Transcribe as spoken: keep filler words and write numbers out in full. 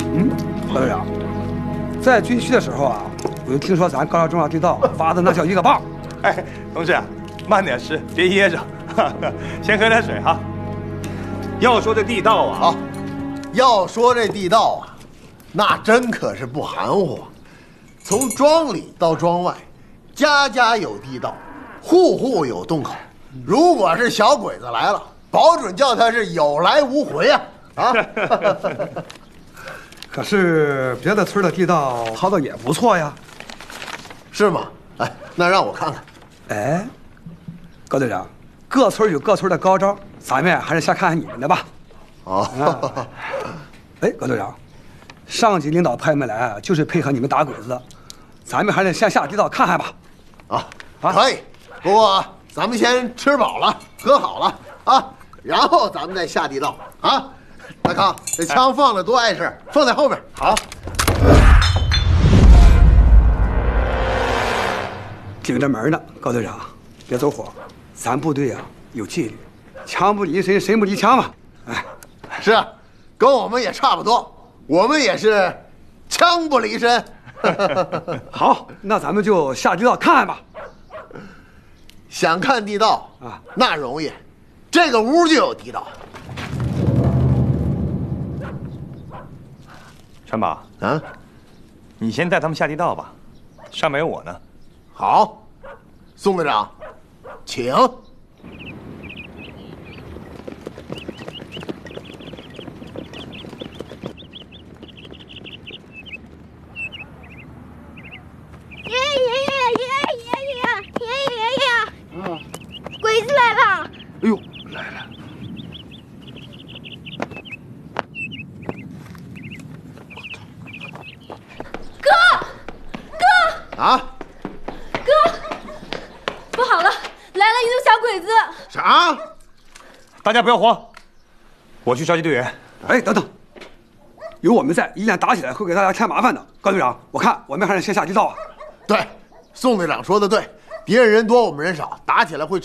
嗯，高队长，在军区的时候啊，我就听说咱高寮中央地道挖的那叫一个棒。 哎，同志啊，慢点吃，别噎着，先喝点水哈。要说这地道啊， 啊，要说这地道啊，那真可是不含糊。从庄里到庄外，家家有地道，户户有洞口。如果是小鬼子来了，保准叫他是有来无回啊！啊！ 可是别的村的地道掏的也不错呀， 是吗？哎，那让我看看。 哎，高队长，各村有各村的高招，咱们还是先看看你们的吧。 哦， 哎，高队长，上级领导派我们来啊，就是配合你们打鬼子的，咱们还是先下地道看看吧。 啊，可以。不过咱们先吃饱了，喝好了啊，然后咱们再下地道啊。大康，这枪放了多碍事，放在后边。好。 顶着门呢，高队长，别走火。咱部队啊有纪律，枪不离身，身不离枪嘛。哎， 是啊，跟我们也差不多，我们也是枪不离身。 好，那咱们就下地道看看吧。 想看地道啊，那容易，这个屋就有地道。 川宝， 啊， 你先带他们下地道吧，上面有我呢。 好，宋队长，请。 爷爷爷爷爷爷爷爷爷爷爷，嗯，鬼子来了！ 哎呦，来了！ 哥，哥啊， 哥，不好了，来了一堆小鬼子！ 啥？ 大家不要慌，我去召集队员。 哎，等等，有我们在，一旦打起来会给大家添麻烦的。高队长，我看我们还是先下地道啊。 对，宋队长说的对，敌人人多，我们人少，打起来会